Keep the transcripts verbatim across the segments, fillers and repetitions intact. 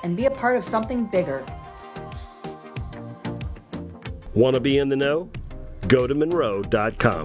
and be a part of something bigger. Want to be in the know? Go to Monroe dot com.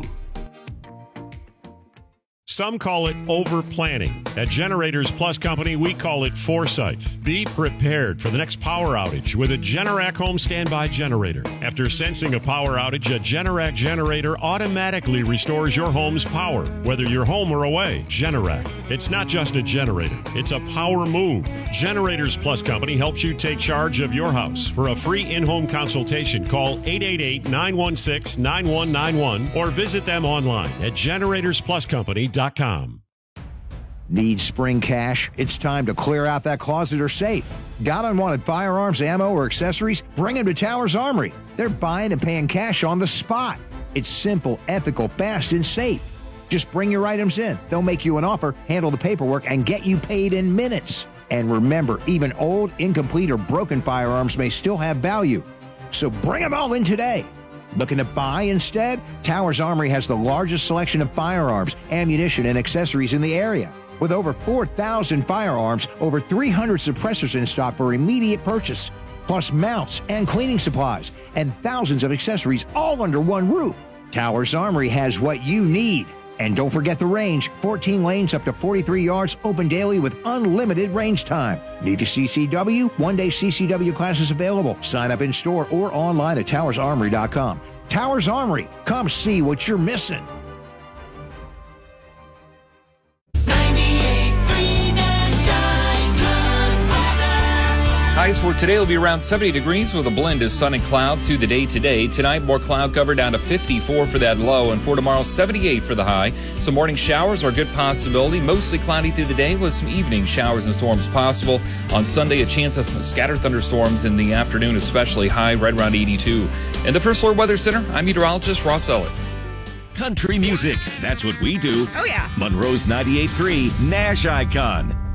Some call it over-planning. At Generators Plus Company, we call it foresight. Be prepared for the next power outage with a Generac home standby generator. After sensing a power outage, a Generac generator automatically restores your home's power, whether you're home or away. Generac. It's not just a generator. It's a power move. Generators Plus Company helps you take charge of your house. For a free in-home consultation, call eight eight eight, nine one six, nine one nine one or visit them online at generators plus company dot com. Need spring cash? It's time to clear out that closet or safe. Got unwanted firearms, ammo, or accessories? Bring them to Towers Armory. They're buying and paying cash on the spot. It's simple, ethical, fast, and safe. Just bring your items in. They'll make you an offer, handle the paperwork, and get you paid in minutes. And remember, even old, incomplete, or broken firearms may still have value. So bring them all in today. Looking to buy instead? Towers Armory has the largest selection of firearms, ammunition, and accessories in the area. With over four thousand firearms, over three hundred suppressors in stock for immediate purchase, plus mounts and cleaning supplies, and thousands of accessories all under one roof. Towers Armory has what you need. And don't forget the range, fourteen lanes up to forty-three yards, open daily with unlimited range time. Need a C C W? One-day C C W classes available. Sign up in store or online at towers armory dot com. Towers Armory, come see what you're missing. Highs for today will be around seventy degrees with a blend of sun and clouds through the day today. Tonight, more cloud cover down to fifty-four for that low, and for tomorrow, seventy-eight for the high. So morning showers are a good possibility. Mostly cloudy through the day with some evening showers and storms possible. On Sunday, a chance of scattered thunderstorms in the afternoon, especially high right around eighty-two. In the First Floor Weather Center, I'm meteorologist Ross Ellett. Country music. That's what we do. Oh, yeah. Monroe's ninety-eight point three Nash Icon.